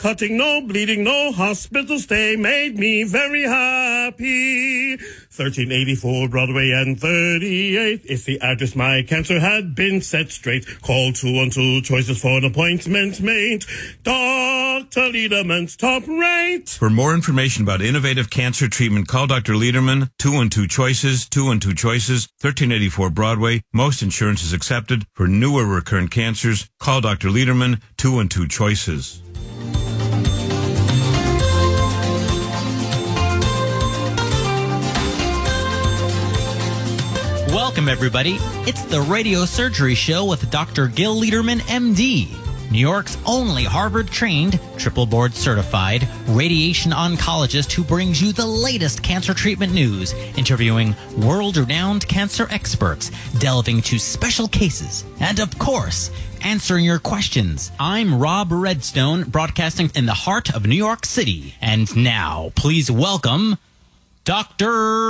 Cutting, no bleeding, no hospital stay made me very happy. 1384 Broadway and 38th is the address my cancer had been set straight. Call 212 choices for an appointment made. Dr. Lederman's top rate. For more information about innovative cancer treatment, call Dr. Lederman, 212 choices, 212 choices, 1384 Broadway. Most insurance is accepted. For newer recurrent cancers, call Dr. Lederman, 212 choices. Welcome, everybody. It's the Radio Surgery Show with Dr. Gil Lederman, MD, New York's only Harvard-trained, triple board-certified radiation oncologist who brings you the latest cancer treatment news, interviewing world-renowned cancer experts, delving into special cases, and, of course, answering your questions. I'm Rob Redstone, broadcasting in the heart of New York City. And now, please welcome Dr.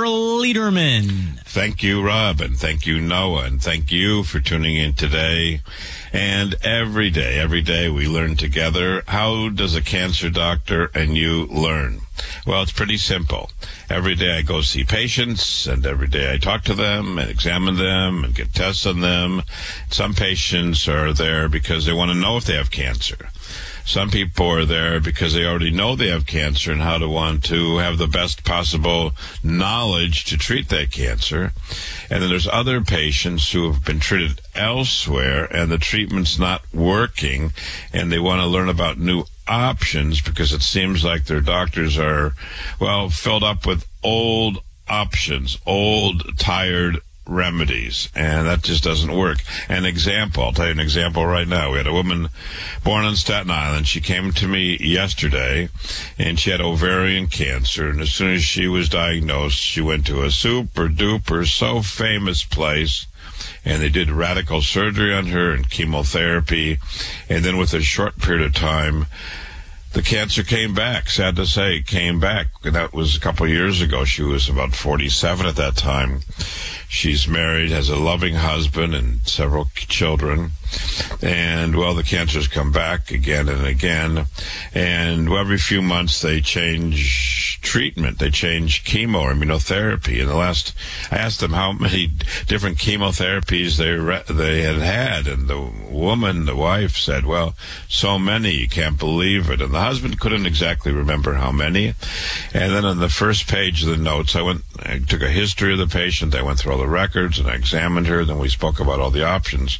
Lederman. Thank you, Rob, and thank you, Noah, and thank you for tuning in today. And every day we learn together. How does a cancer doctor and you learn? Well, it's pretty simple. Every day I go see patients, and every day I talk to them and examine them and get tests on them. Some patients are there because they want to know if they have cancer. Some people are there because they already know they have cancer and how to want to have the best possible knowledge to treat that cancer. And then there's other patients who have been treated elsewhere and the treatment's not working, and they want to learn about new options because it seems like their doctors are, well, filled up with old options, old, tired remedies, and that just doesn't work. An example, I'll tell you an example right now. We had a woman born on Staten Island. She came to me yesterday, and she had ovarian cancer, and as soon as she was diagnosed, she went to a super-duper, so famous place, and they did radical surgery on her and chemotherapy, and then with a short period of time, the cancer came back. Sad to say, it came back. And that was a couple of years ago. She was about 47 at that time. She's married, has a loving husband and several children. And, well, the cancer's come back again and again. And every few months they change treatment. They change chemo or immunotherapy. And I asked them how many different chemotherapies they had. And the wife said, well, so many, you can't believe it. And the husband couldn't exactly remember how many. And then on the first page of the notes, I took a history of the patient. I went through all the records and I examined her. Then we spoke about all the options.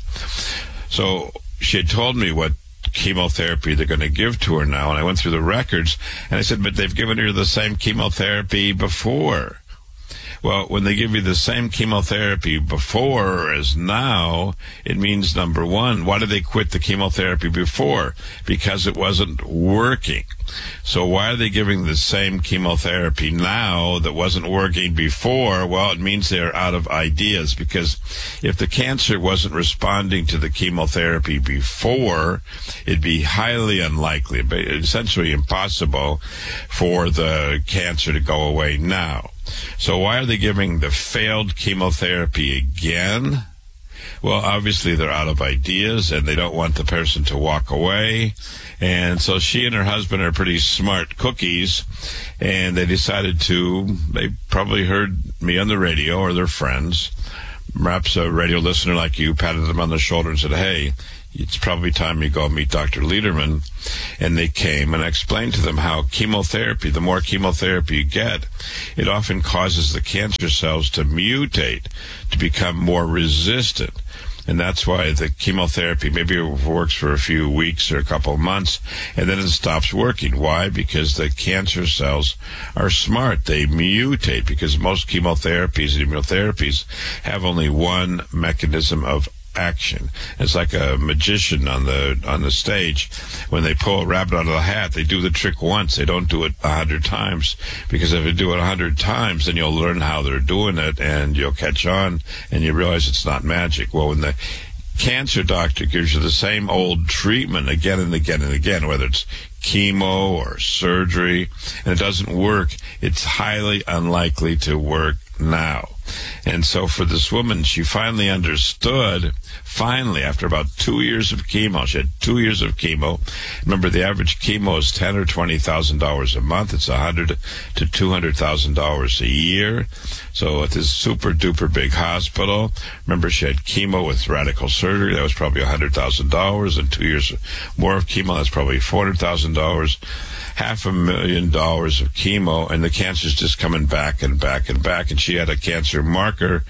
So she had told me what chemotherapy they're going to give to her now, and I went through the records, and I said, but they've given her the same chemotherapy before. Well, when they give you the same chemotherapy before as now, it means, number one, why did they quit the chemotherapy before? Because it wasn't working. So why are they giving the same chemotherapy now that wasn't working before? Well, it means they're out of ideas, because if the cancer wasn't responding to the chemotherapy before, it'd be highly unlikely, essentially impossible for the cancer to go away now. So why are they giving the failed chemotherapy again? Well, obviously they're out of ideas and they don't want the person to walk away. And so she and her husband are pretty smart cookies, and they probably heard me on the radio or their friends. Perhaps a radio listener like you patted them on the shoulder and said, hey, it's probably time you go meet Dr. Lederman. And they came, and I explained to them how chemotherapy, the more chemotherapy you get, it often causes the cancer cells to mutate, to become more resistant. And that's why the chemotherapy maybe works for a few weeks or a couple of months, and then it stops working. Why? Because the cancer cells are smart. They mutate, because most chemotherapies and immunotherapies have only one mechanism of action. It's like a magician on the stage. When they pull a rabbit out of the hat, they do the trick once. They don't do it 100 times, because if you do it 100 times, then you'll learn how they're doing it, and you'll catch on, and you realize it's not magic. Well, when the cancer doctor gives you the same old treatment again and again and again, whether it's chemo or surgery, and it doesn't work, it's highly unlikely to work now. And so for this woman, she finally understood, after about 2 years of chemo, she had 2 years of chemo. Remember, the average chemo is $10,000 or $20,000 a month. It's $100,000 to $200,000 a year. So at this super duper big hospital, remember, she had chemo with radical surgery. That was probably $100,000, and 2 years more of chemo. That's probably $400,000. $500,000 of chemo, and the cancer's just coming back and back and back. And she had a cancer marker,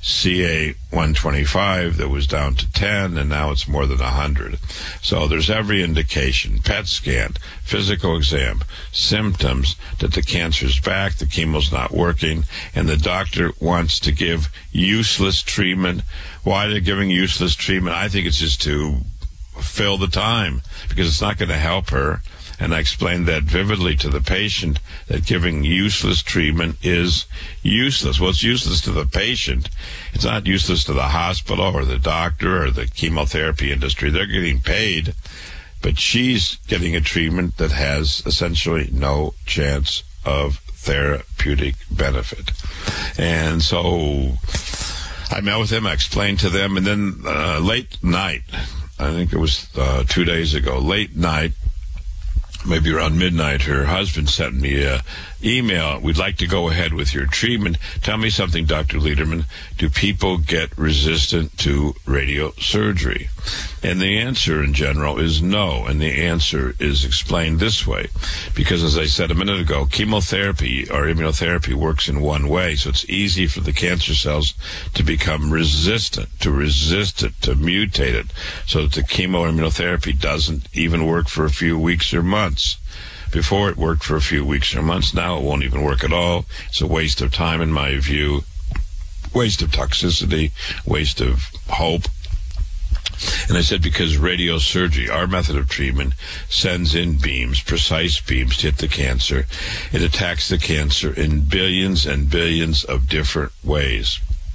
CA-125, that was down to 10, and now it's more than 100. So there's every indication, PET scan, physical exam, symptoms that the cancer's back, the chemo's not working, and the doctor wants to give useless treatment. Why they're giving useless treatment? I think it's just to fill the time, because it's not going to help her. And I explained that vividly to the patient, that giving useless treatment is useless. Well, it's useless to the patient. It's not useless to the hospital or the doctor or the chemotherapy industry. They're getting paid, but she's getting a treatment that has essentially no chance of therapeutic benefit. And so I met with them, I explained to them, and then late night, I think it was 2 days ago, late night, maybe around midnight, her husband sent me an email. We'd like to go ahead with your treatment. Tell me something, Dr. Lederman. Do people get resistant to radiosurgery? And the answer in general is no. And the answer is explained this way. Because as I said a minute ago, chemotherapy or immunotherapy works in one way. So it's easy for the cancer cells to become resistant, to resist it, to mutate it. So that the chemo or immunotherapy doesn't even work for a few weeks or months. Before it worked for a few weeks or months. Now it won't even work at all. It's a waste of time in my view. Waste of toxicity, waste of hope. And I said, because radiosurgery, our method of treatment, sends in beams, precise beams to hit the cancer. It attacks the cancer in billions and billions of different ways.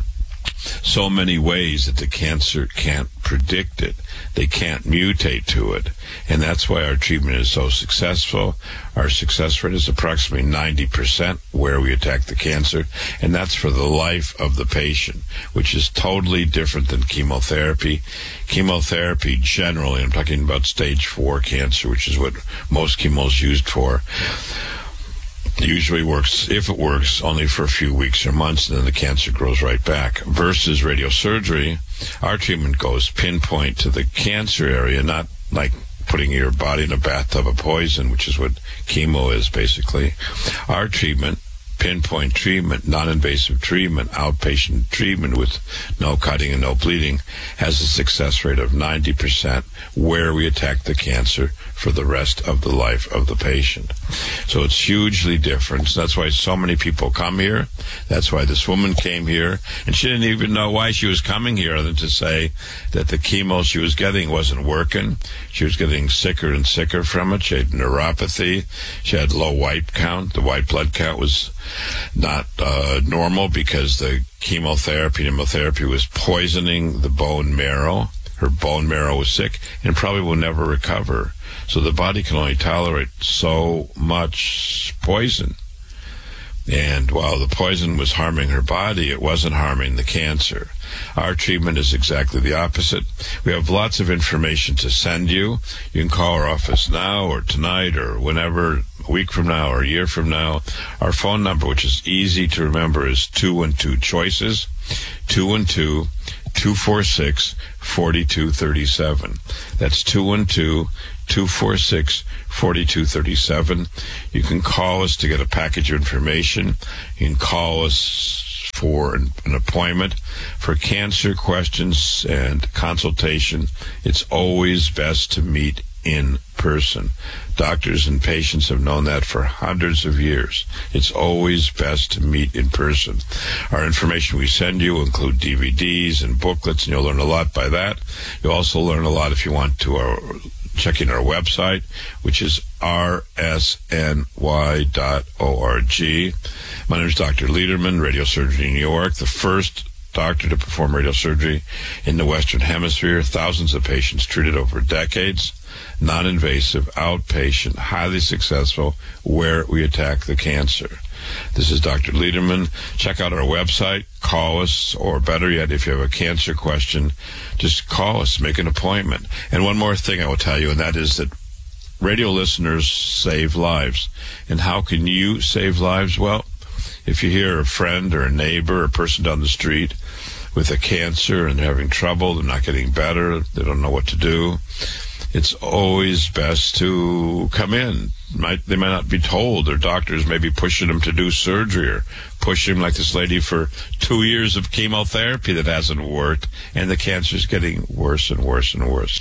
So many ways that the cancer can't predict it. They can't mutate to it. And that's why our treatment is so successful. Our success rate is approximately 90% where we attack the cancer. And that's for the life of the patient, which is totally different than chemotherapy. Chemotherapy generally, I'm talking about stage 4 cancer, which is what most chemo is used for, usually works, if it works, only for a few weeks or months, and then the cancer grows right back. Versus radiosurgery, our treatment goes pinpoint to the cancer area, not like putting your body in a bathtub of poison, which is what chemo is basically. Our treatment, pinpoint treatment, non-invasive treatment, outpatient treatment with no cutting and no bleeding, has a success rate of 90% where we attack the cancer for the rest of the life of the patient. So it's hugely different. That's why so many people come here. That's why this woman came here, and she didn't even know why she was coming here other than to say that the chemo she was getting wasn't working. She was getting sicker and sicker from it. She had neuropathy. She had low white count. The white blood count was not normal because the chemotherapy and immunotherapy was poisoning the bone marrow. Her bone marrow was sick and probably will never recover. So the body can only tolerate so much poison. And while the poison was harming her body, it wasn't harming the cancer. Our treatment is exactly the opposite. We have lots of information to send you. You can call our office now or tonight or whenever, a week from now or a year from now. Our phone number, which is easy to remember, is 212-CHOICES, 212-246-4237. That's 212-246-4237. You can call us to get a package of information. You can call us for an appointment. For cancer questions and consultation, it's always best to meet in person. Doctors and patients have known that for hundreds of years. It's always best to meet in person. Our information we send you will include DVDs and booklets, and you'll learn a lot by that. You'll also learn a lot if you want to checking our website, which is rsny.org. My name is Dr. Lederman, radiosurgery in New York, the first doctor to perform radiosurgery in the Western Hemisphere. Thousands of patients treated over decades. non-invasive, outpatient, highly successful, where we attack the cancer. This is Dr. Lederman. Check out our website, call us, or better yet, if you have a cancer question, just call us, make an appointment. And one more thing I will tell you, and that is that radio listeners save lives. And how can you save lives? Well, if you hear a friend or a neighbor or a person down the street with a cancer and they're having trouble, they're not getting better, they don't know what to do, it's always best to come in. They might not be told. Their doctors may be pushing them to do surgery or pushing them, like this lady, for 2 years of chemotherapy that hasn't worked, and the cancer is getting worse and worse and worse.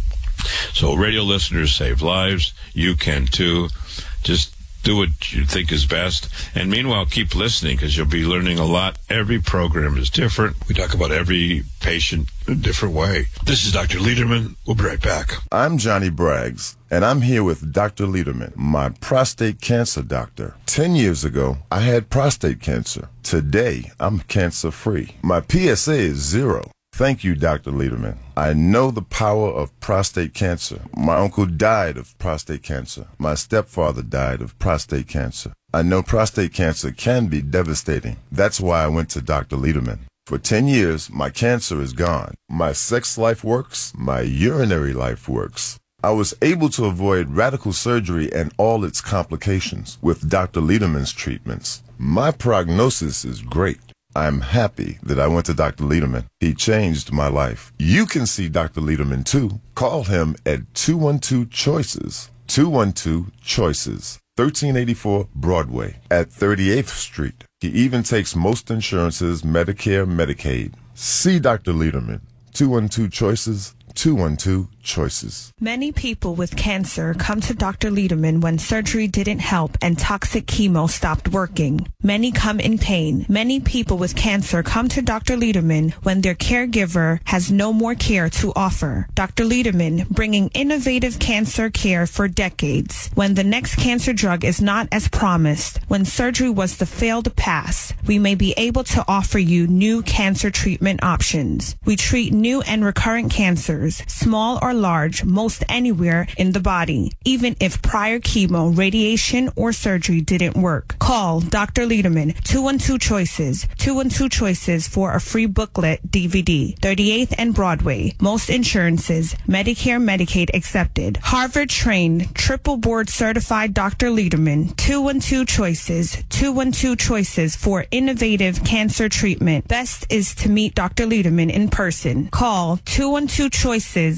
So radio listeners save lives. You can too. Just do what you think is best. And meanwhile, keep listening, because you'll be learning a lot. Every program is different. We talk about every patient in a different way. This is Dr. Lederman. We'll be right back. I'm Johnny Braggs, and I'm here with Dr. Lederman, my prostate cancer doctor. 10 years ago, I had prostate cancer. Today, I'm cancer-free. My PSA is 0. Thank you, Dr. Lederman. I know the power of prostate cancer. My uncle died of prostate cancer. My stepfather died of prostate cancer. I know prostate cancer can be devastating. That's why I went to Dr. Lederman. For 10 years, my cancer is gone. My sex life works. My urinary life works. I was able to avoid radical surgery and all its complications with Dr. Lederman's treatments. My prognosis is great. I'm happy that I went to Dr. Lederman. He changed my life. You can see Dr. Lederman too. Call him at 212-CHOICES. 212-CHOICES. 1384 Broadway at 38th Street. He even takes most insurances, Medicare, Medicaid. See Dr. Lederman. 212-CHOICES. 212-CHOICES. Many people with cancer come to Dr. Lederman when surgery didn't help and toxic chemo stopped working. Many come in pain. Many people with cancer come to Dr. Lederman when their caregiver has no more care to offer. Dr. Lederman, bringing innovative cancer care for decades. When the next cancer drug is not as promised, when surgery was the failed pass, we may be able to offer you new cancer treatment options. We treat new and recurrent cancers, small or large, most anywhere in the body, even if prior chemo, radiation, or surgery didn't work. Call Dr. Lederman, 212-CHOICES, 212-CHOICES for a free booklet DVD, 38th and Broadway. Most insurances, Medicare, Medicaid accepted. Harvard-trained, triple board certified Dr. Lederman, 212-CHOICES, 212-CHOICES for innovative cancer treatment. Best is to meet Dr. Lederman in person. Call 212-CHOICES,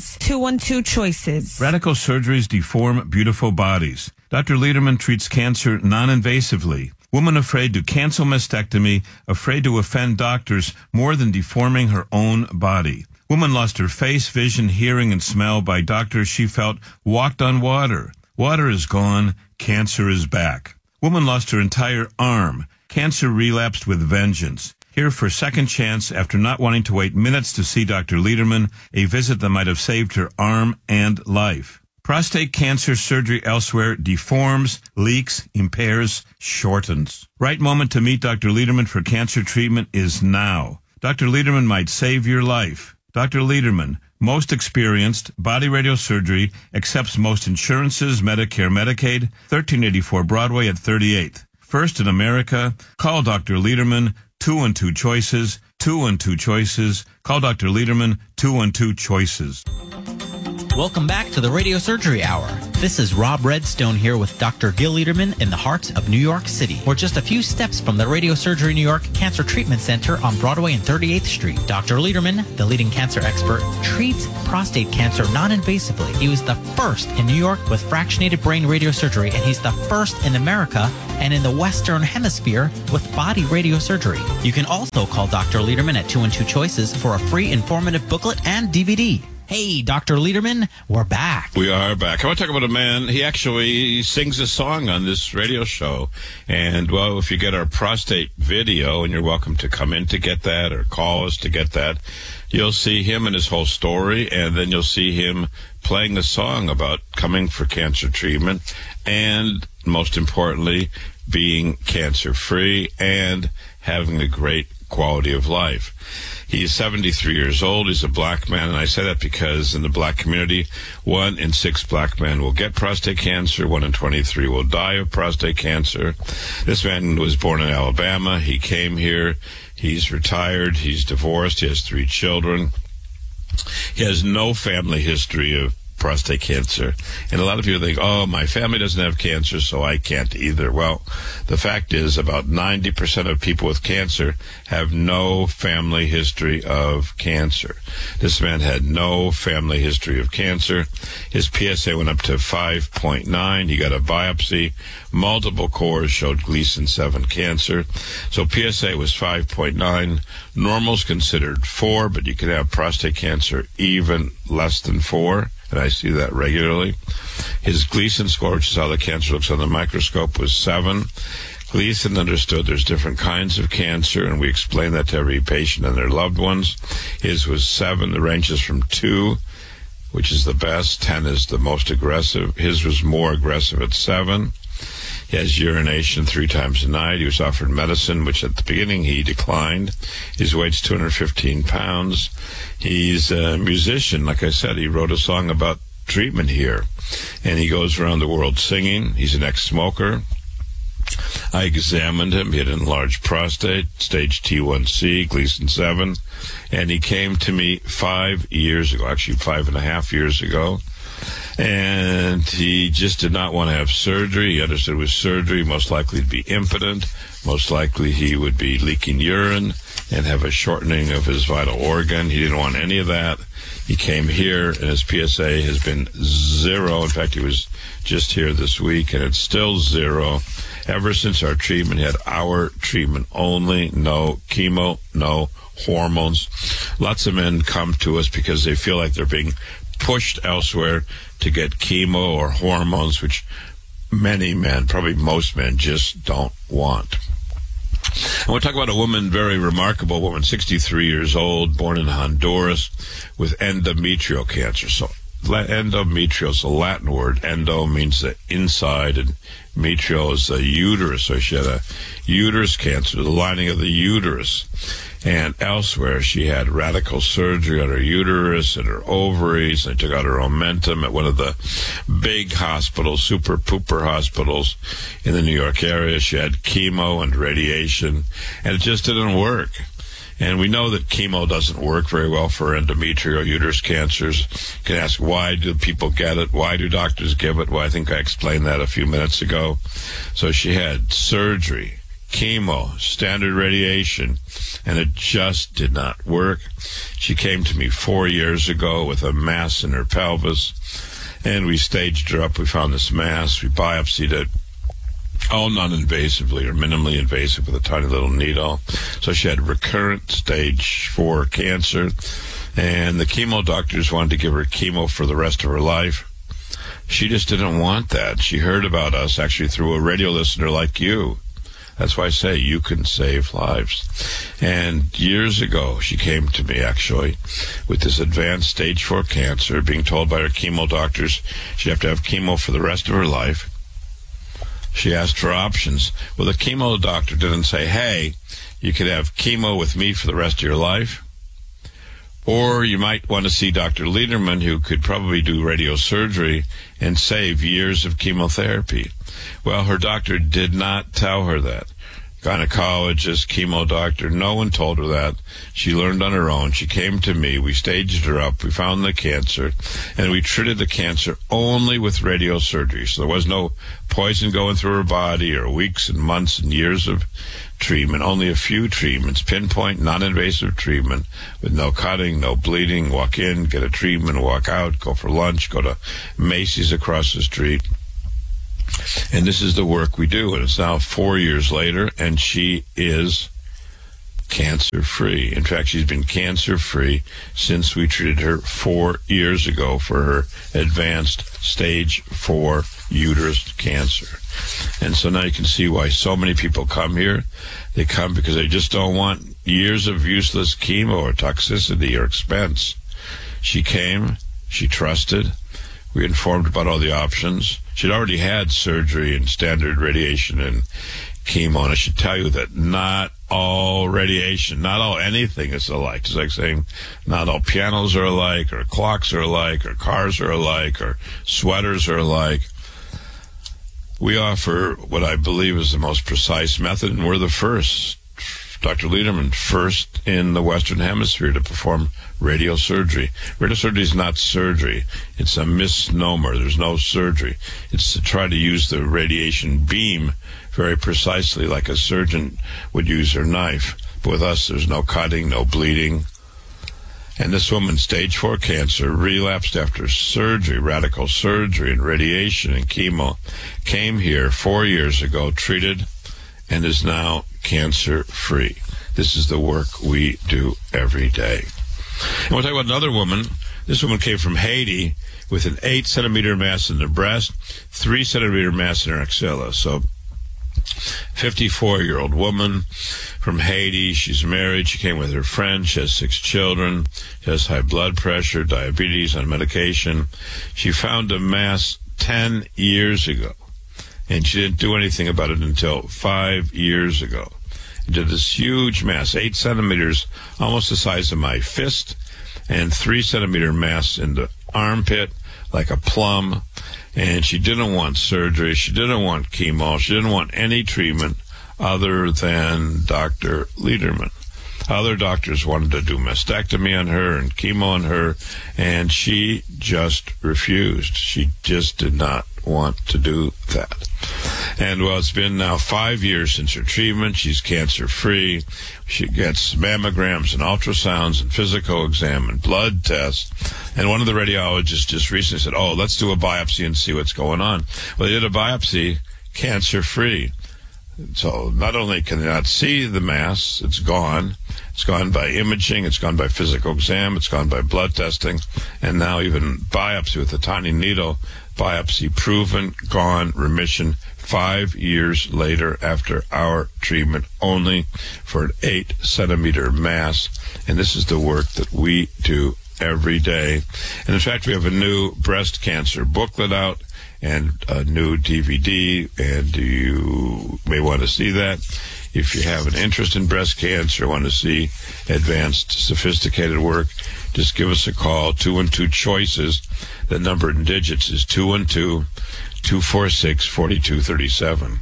212-CHOICES. Radical surgeries deform beautiful bodies. Dr. Lederman treats cancer non-invasively. Woman afraid to cancel mastectomy, afraid to offend doctors more than deforming her own body. Woman lost her face, vision, hearing, and smell by doctors she felt walked on water. Water is gone. Cancer is back. Woman lost her entire arm. Cancer relapsed with vengeance. Here for a second chance after not wanting to wait minutes to see Dr. Lederman, a visit that might have saved her arm and life. Prostate cancer surgery elsewhere deforms, leaks, impairs, shortens. Right moment to meet Dr. Lederman for cancer treatment is now. Dr. Lederman might save your life. Dr. Lederman, most experienced, body radiosurgery, accepts most insurances, Medicare, Medicaid, 1384 Broadway at 38th. First in America. Call Dr. Lederman, 212-CHOICES, 212-CHOICES. Call Dr. Lederman, 212-CHOICES. Welcome back to the Radio Surgery Hour. This is Rob Redstone here with Dr. Gil Lederman in the heart of New York City. We're just a few steps from the Radio Surgery New York Cancer Treatment Center on Broadway and 38th Street. Dr. Lederman, the leading cancer expert, treats prostate cancer non-invasively. He was the first in New York with fractionated brain radiosurgery, and he's the first in America and in the Western Hemisphere with body radiosurgery. You can also call Dr. Lederman at 212-CHOICES for a free informative booklet and DVD. Hey, Dr. Lederman, we're back. We are back. I want to talk about a man. He actually sings a song on this radio show. And, well, if you get our prostate video, and you're welcome to come in to get that or call us to get that, you'll see him and his whole story, and then you'll see him playing a song about coming for cancer treatment and, most importantly, being cancer-free and having a great quality of life. He's 73 years old. He's a black man, and I say that because in the black community, 1 in 6 black men will get prostate cancer. 1 in 23 will die of prostate cancer. This man was born in Alabama. He came here. He's retired. He's divorced. He has 3 children. He has no family history of prostate cancer. And a lot of people think, oh, my family doesn't have cancer, so I can't either. Well, the fact is about 90% of people with cancer have no family history of cancer. This man had no family history of cancer. His PSA went up to 5.9. He got a biopsy. Multiple cores showed Gleason 7 cancer. So PSA was 5.9. Normal's considered 4, but you can have prostate cancer even less than 4. And I see that regularly. His Gleason score, which is how the cancer looks on the microscope, was 7. Gleason understood there's different kinds of cancer, and we explain that to every patient and their loved ones. His was 7. The range is from 2, which is the best. 10 is the most aggressive. His was more aggressive at 7. He has urination 3 times a night. He was offered medicine, which at the beginning he declined. His weight's 215 pounds. He's a musician. Like I said, he wrote a song about treatment here. And he goes around the world singing. He's an ex-smoker. I examined him. He had an enlarged prostate, stage T1C, Gleason 7. And he came to me 5 years ago, actually 5.5 years ago. And he just did not want to have surgery. He understood with surgery, most likely to be impotent. Most likely he would be leaking urine and have a shortening of his vital organ. He didn't want any of that. He came here, and his PSA has been 0. In fact, he was just here this week, and it's still 0. Ever since our treatment, he had our treatment only. No chemo, no hormones. Lots of men come to us because they feel like they're being pushed elsewhere to get chemo or hormones, which many men, probably most men, just don't want. I want to talk about a woman, very remarkable woman, 63 years old, born in Honduras, with endometrial cancer. So endometrial is a Latin word. Endo means the inside, and metrial is the uterus. So she had a uterus cancer, the lining of the uterus. And elsewhere, she had radical surgery on her uterus and her ovaries. They took out her omentum at one of the big hospitals, super pooper hospitals in the New York area. She had chemo and radiation, and it just didn't work. And we know that chemo doesn't work very well for endometrial uterus cancers. You can ask, why do people get it? Why do doctors give it? Well, I think I explained that a few minutes ago. So she had surgery, chemo, standard radiation, and it just did not work. She came to me 4 years ago with a mass in her pelvis, and we staged her up. We found this mass. We biopsied it, all non-invasively or minimally invasive with a tiny little needle. So she had recurrent stage 4 cancer, and the chemo doctors wanted to give her chemo for the rest of her life. She just didn't want that. She heard about us actually through a radio listener like you. That's why I say you can save lives. And years ago, she came to me, actually, with this advanced stage 4 cancer, being told by her chemo doctors she'd have to have chemo for the rest of her life. She asked for options. Well, the chemo doctor didn't say, hey, you could have chemo with me for the rest of your life. Or you might want to see Dr. Lederman, who could probably do radiosurgery and save years of chemotherapy. Well, her doctor did not tell her that. Gynecologist, chemo doctor, no one told her that. She learned on her own. She came to me. We staged her up. We found the cancer, and we treated the cancer only with radiosurgery. So there was no poison going through her body or weeks and months and years of treatment, only a few treatments, pinpoint, non-invasive treatment with no cutting, no bleeding, walk in, get a treatment, walk out, go for lunch, go to Macy's across the street. And this is the work we do, and it's now 4 years later, and she is cancer-free. In fact, she's been cancer-free since we treated her 4 years ago for her advanced stage 4 uterus cancer. And so now you can see why so many people come here. They come because they just don't want years of useless chemo or toxicity or expense. She came, she trusted. We informed about all the options. She'd already had surgery and standard radiation and chemo, and I should tell you that not all radiation, not all anything is alike. It's like saying not all pianos are alike, or clocks are alike, or cars are alike, or sweaters are alike. We offer what I believe is the most precise method, and we're the first, Dr. Lederman, first in the Western Hemisphere to perform radiosurgery. Radiosurgery is not surgery. It's a misnomer. There's no surgery. It's to try to use the radiation beam very precisely like a surgeon would use their knife. But with us, there's no cutting, no bleeding. And this woman, stage 4 cancer, relapsed after surgery, radical surgery and radiation and chemo, came here 4 years ago, treated, and is now cancer-free. This is the work we do every day. And we'll talk about another woman. This woman came from Haiti with an 8-centimeter mass in the breast, 3-centimeter mass in her axilla. So 54-year-old woman from Haiti. She's married. She came with her friend. She has 6 children. She has high blood pressure, diabetes, on medication. She found a mass 10 years ago, and she didn't do anything about it until 5 years ago. Into this huge mass, 8 centimeters, almost the size of my fist, and 3-centimeter mass in the armpit, like a plum. And she didn't want surgery. She didn't want chemo. She didn't want any treatment other than Dr. Lederman. Other doctors wanted to do mastectomy on her and chemo on her, and she just refused. She just did not want to do that. And, well, it's been now 5 years since her treatment. She's cancer-free. She gets mammograms and ultrasounds and physical exam and blood tests. And one of the radiologists just recently said, oh, let's do a biopsy and see what's going on. Well, they did a biopsy, cancer-free. So not only can they not see the mass, it's gone. It's gone by imaging, it's gone by physical exam, it's gone by blood testing, and now even biopsy with a tiny needle. Biopsy proven, gone, remission 5 years later after our treatment, only for an 8-centimeter mass. And this is the work that we do every day. And in fact, we have a new breast cancer booklet out and a new DVD, and you may want to see that. If you have an interest in breast cancer, want to see advanced, sophisticated work, just give us a call, 212-CHOICES. The number in digits is 212-246-4237.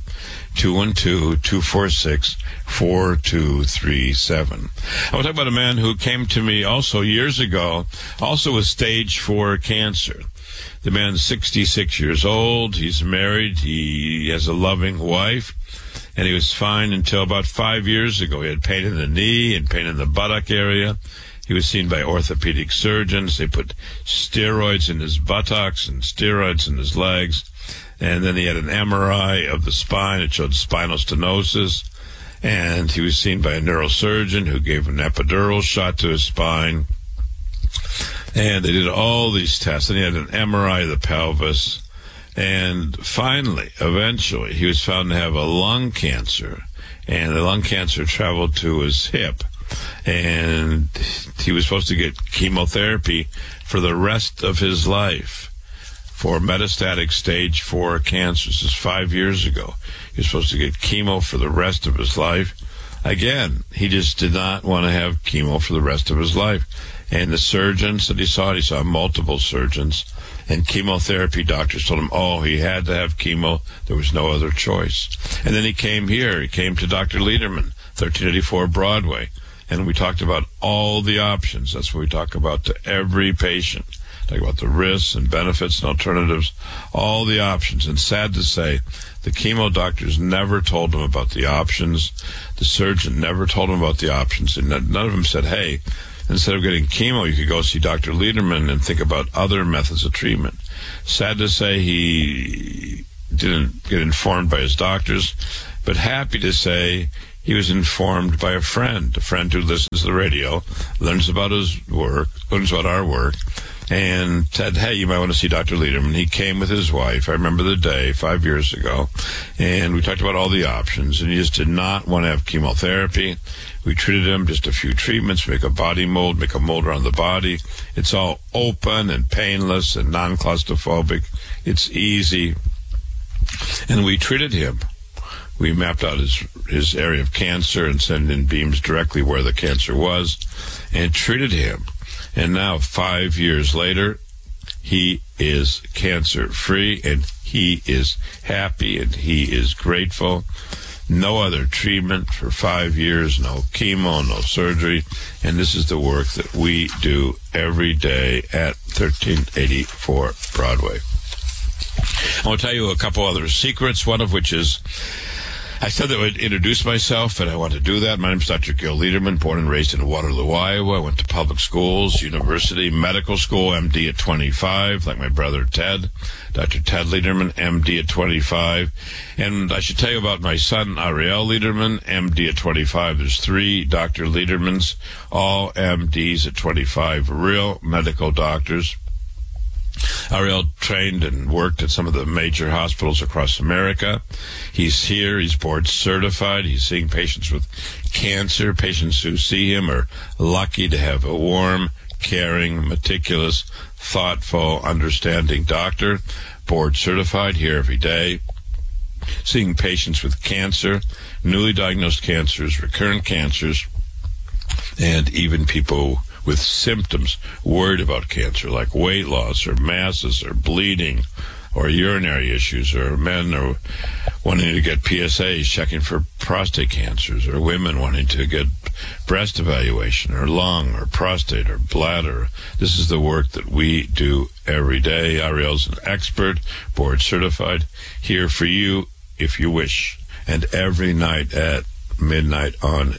212-246-4237. I will talk about a man who came to me also years ago, also with stage 4 cancer. The man's 66 years old. He's married. He has a loving wife. And he was fine until about 5 years ago. He had pain in the knee and pain in the buttock area. He was seen by orthopedic surgeons. They put steroids in his buttocks and steroids in his legs. And then he had an MRI of the spine. It showed spinal stenosis. And he was seen by a neurosurgeon who gave an epidural shot to his spine. And they did all these tests. And he had an MRI of the pelvis. And finally, eventually, he was found to have a lung cancer. And the lung cancer traveled to his hip. And he was supposed to get chemotherapy for the rest of his life for metastatic stage 4 cancer. This is 5 years ago. He was supposed to get chemo for the rest of his life. Again, he just did not want to have chemo for the rest of his life. And the surgeons that he saw multiple surgeons, and chemotherapy doctors told him, oh, he had to have chemo. There was no other choice. And then he came here. He came to Dr. Lederman, 1384 Broadway. And we talked about all the options. That's what we talk about to every patient. Talk about the risks and benefits and alternatives, all the options. And sad to say, the chemo doctors never told him about the options. The surgeon never told him about the options. And none of them said, hey, instead of getting chemo, you could go see Dr. Lederman and think about other methods of treatment. Sad to say he didn't get informed by his doctors, but happy to say he was informed by a friend who listens to the radio, learns about his work, learns about our work, and said, hey, you might want to see Dr. Lederman. He came with his wife. I remember the day 5 years ago, and we talked about all the options, and he just did not want to have chemotherapy. We treated him, just a few treatments, make a body mold, make a mold around the body. It's all open and painless and non-claustrophobic. It's easy. And we treated him. We mapped out his area of cancer and sent in beams directly where the cancer was and treated him. And now, 5 years later, he is cancer-free, and he is happy, and he is grateful. No other treatment for 5 years, no chemo, no surgery. And this is the work that we do every day at 1384 Broadway. I want to tell you a couple other secrets, one of which is, I said that I would introduce myself, and I want to do that. My name is Dr. Gil Lederman, born and raised in Waterloo, Iowa. I went to public schools, university, medical school, MD at 25, like my brother Ted, Dr. Ted Lederman, MD at 25. And I should tell you about my son, Ariel Lederman, MD at 25. There's 3 Dr. Ledermans, all MDs at 25, real medical doctors. Ariel trained and worked at some of the major hospitals across America. He's here. He's board certified. He's seeing patients with cancer. Patients who see him are lucky to have a warm, caring, meticulous, thoughtful, understanding doctor. Board certified, here every day. Seeing patients with cancer, newly diagnosed cancers, recurrent cancers, and even people with symptoms worried about cancer, like weight loss or masses or bleeding or urinary issues, or men are wanting to get PSAs, checking for prostate cancers, or women wanting to get breast evaluation or lung or prostate or bladder. This is the work that we do every day. Ariel's an expert, board certified, here for you if you wish, and every night at midnight on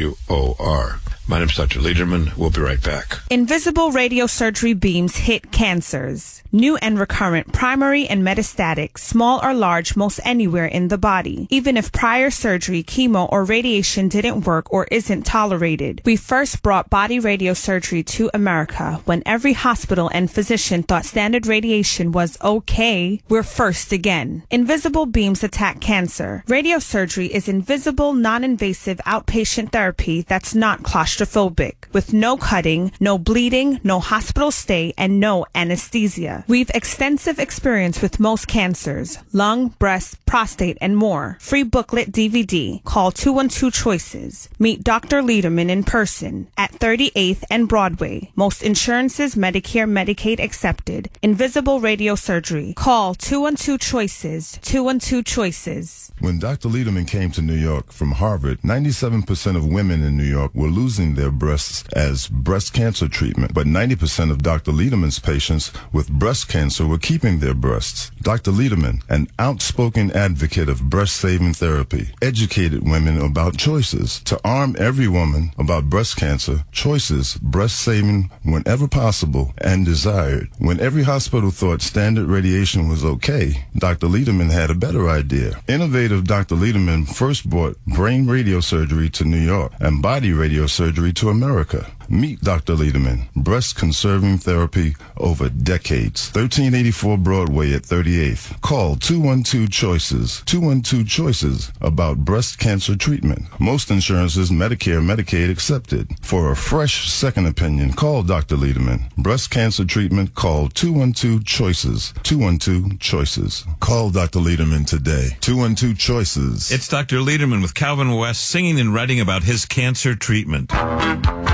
WOR. My name is Dr. Lederman. We'll be right back. Invisible radiosurgery beams hit cancers. New and recurrent, primary and metastatic, small or large, most anywhere in the body. Even if prior surgery, chemo, or radiation didn't work or isn't tolerated. We first brought body radiosurgery to America when every hospital and physician thought standard radiation was okay. We're first again. Invisible beams attack cancer. Radiosurgery is invisible, non-invasive outpatient therapy that's not claustrophobic. With no cutting, no bleeding, no hospital stay, and no anesthesia. We've extensive experience with most cancers, lung, breast, prostate, and more. Free booklet DVD. Call 212-CHOICES. Meet Dr. Lederman in person at 38th and Broadway. Most insurances, Medicare, Medicaid accepted. Invisible radiosurgery. Call 212-CHOICES. 212-CHOICES. When Dr. Lederman came to New York from Harvard, 97% of women in New York were losing their breasts as breast cancer treatment, but 90% of Dr. Lederman's patients with breast cancer were keeping their breasts. Dr. Lederman, an outspoken advocate of breast-saving therapy, educated women about choices. To arm every woman about breast cancer, choices, breast-saving whenever possible and desired. When every hospital thought standard radiation was okay, Dr. Lederman had a better idea. Innovative Dr. Lederman first brought brain radiosurgery to New York and body radiosurgery to America. Meet Dr. Lederman, breast-conserving therapy over decades. 1384 Broadway at 38th. Call 212-CHOICES. 212-CHOICES about breast cancer treatment. Most insurances, Medicare, Medicaid accepted. For a fresh second opinion, call Dr. Lederman. Breast cancer treatment, call 212-CHOICES. 212-CHOICES. Call Dr. Lederman today. 212-CHOICES. It's Dr. Lederman with Calvin West singing and writing about his cancer treatment.